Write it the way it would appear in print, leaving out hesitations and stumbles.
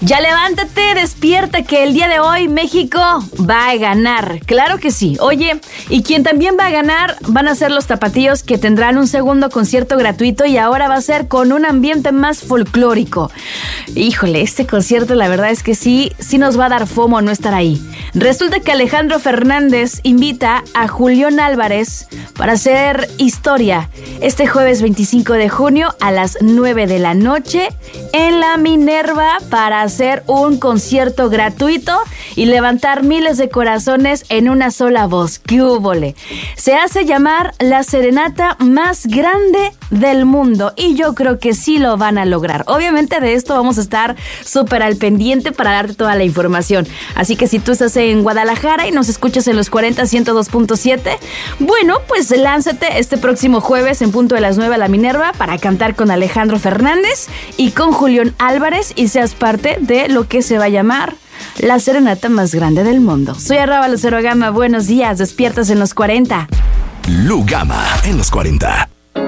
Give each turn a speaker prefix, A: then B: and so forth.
A: Ya levántate, despierta, que el día de hoy México va a ganar. Claro que sí. Oye, y quien también va a ganar van a ser los Tapatíos, que tendrán un segundo concierto gratuito y ahora va a ser con un ambiente más folclórico. Híjole, este concierto la verdad es que sí nos va a dar fomo no estar ahí. Resulta que Alejandro Fernández invita a Julián Álvarez para hacer historia este jueves 25 de junio a las 9 de la noche en la Minerva para hacer un concierto gratuito y levantar miles de corazones en una sola voz. ¡Qué húbole! Se hace llamar la serenata más grande del mundo y yo creo que sí lo van a lograr. Obviamente de esto vamos a estar súper al pendiente para darte toda la información. Así que si tú estás en Guadalajara y nos escuchas en los 40-102.7, bueno, pues lánzate este próximo jueves en punto de las 9 a la Minerva para cantar con Alejandro Fernández y con Julián Álvarez y seas parte de lo que se va a llamar la serenata más grande del mundo. Soy @LuceroGama, buenos días, despiertas en los 40.
B: Lu Gama en los 40.